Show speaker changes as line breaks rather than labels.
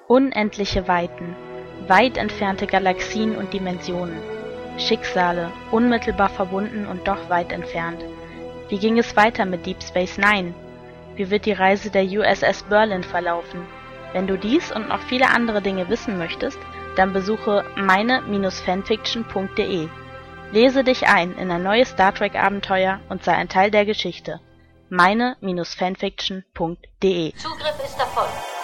Unendliche Weiten, weit entfernte Galaxien und Dimensionen, Schicksale, unmittelbar verbunden und doch weit entfernt. Wie ging es weiter mit Deep Space Nine? Wie wird die Reise der USS Berlin verlaufen? Wenn du dies und noch viele andere Dinge wissen möchtest, dann besuche meine-fanfiction.de. Lese dich ein in ein neues Star Trek Abenteuer und sei ein Teil der Geschichte. meine-fanfiction.de.
Zugriff ist erfolgt.